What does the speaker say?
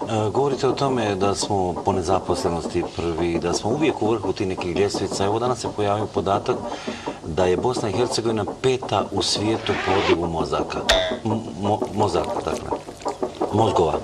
Govorite o tome da smo po nezaposlenosti prvi, da smo uvijek u vrhu tih nekih ljestvica. Evo danas se pojavio podatak da je Bosna i Hercegovina 5. u svijetu po odljevu mozaka. Mozaka, dakle. Mozgova.